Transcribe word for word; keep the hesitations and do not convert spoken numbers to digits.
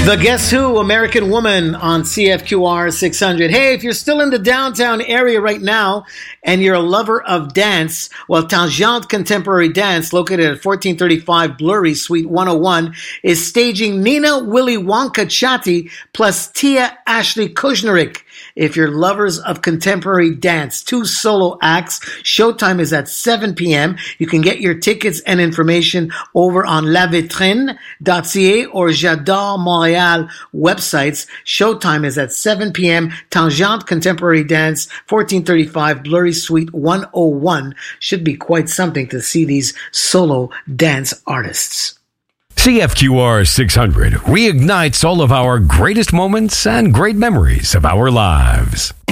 The Guess Who, American Woman on C F Q R six hundred. Hey, if you're still in the downtown area right now and you're a lover of dance, well, Tangente Contemporary Dance, located at fourteen thirty-five Blurry, Suite one oh one, is staging Nina Willy Wonka Chatty plus Tia Ashley Kushnerik. If you're lovers of contemporary dance, two solo acts, showtime is at seven p.m. You can get your tickets and information over on la vitrine dot c a or J'adore Montréal websites. Showtime is at seven p.m. Tangente Contemporary Dance, fourteen thirty-five Blurry Suite one oh one. Should be quite something to see these solo dance artists. C F Q R six hundred reignites all of our greatest moments and great memories of our lives.